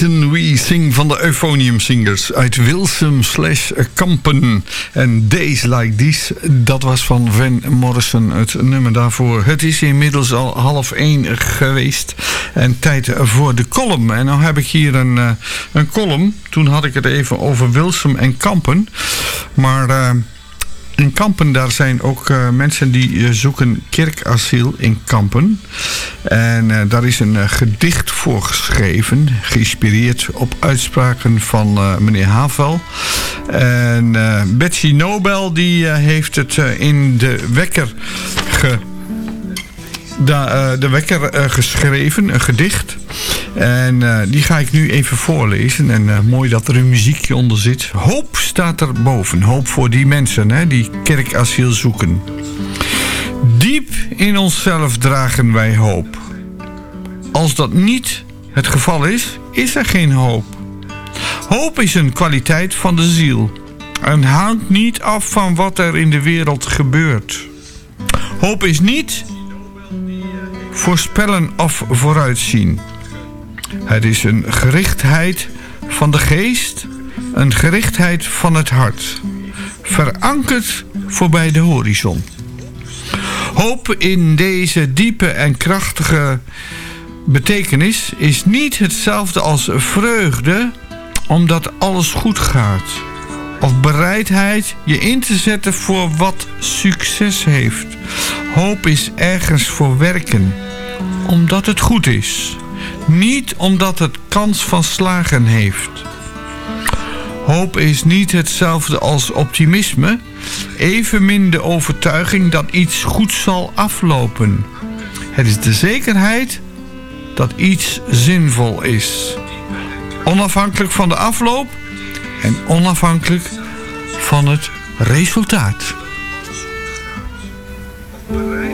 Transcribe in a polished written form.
Listen We Sing van de Euphonium Singers uit Wilsum/Kampen. En Days Like These, dat was van Van Morrison, het nummer daarvoor. Het is inmiddels al 12:30 geweest en tijd voor de column. En nou heb ik hier een column. Toen had ik het even over Wilsum en Kampen. Maar in Kampen, daar zijn ook mensen die zoeken kerkasiel in Kampen. En daar is een gedicht voor geschreven, geïnspireerd op uitspraken van meneer Havel. En Betsy Nobel die heeft het in de wekker geschreven, een gedicht. En die ga ik nu even voorlezen. En mooi dat er een muziekje onder zit. Hoop staat er boven. Hoop voor die mensen die kerkasiel zoeken. Diep in onszelf dragen wij hoop. Als dat niet het geval is, is er geen hoop. Hoop is een kwaliteit van de ziel. En hangt niet af van wat er in de wereld gebeurt. Hoop is niet voorspellen of vooruitzien. Het is een gerichtheid van de geest, een gerichtheid van het hart. Verankerd voorbij de horizon. Hoop in deze diepe en krachtige betekenis is niet hetzelfde als vreugde, omdat alles goed gaat. Of bereidheid je in te zetten voor wat succes heeft. Hoop is ergens voor werken, omdat het goed is. Niet omdat het kans van slagen heeft. Hoop is niet hetzelfde als optimisme, evenmin de overtuiging dat iets goed zal aflopen. Het is de zekerheid dat iets zinvol is. Onafhankelijk van de afloop en onafhankelijk van het resultaat.